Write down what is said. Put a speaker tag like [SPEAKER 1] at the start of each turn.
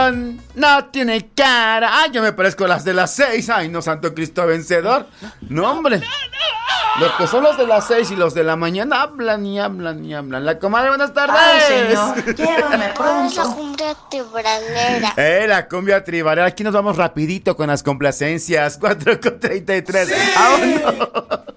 [SPEAKER 1] corazón no tiene cara. Ay, yo me parezco a las de las 6. Ay, no, santo Cristo vencedor. No, hombre. Los que son los de las 6 y los de la mañana hablan y hablan y hablan. La comadre, buenas tardes.
[SPEAKER 2] Ay, señor, llévame
[SPEAKER 3] La
[SPEAKER 2] pronto.
[SPEAKER 3] cumbia tribalera.
[SPEAKER 1] La cumbia tribalera. Aquí nos vamos rapidito con las complacencias. 4:33. ¡Sí! ¡Vámonos!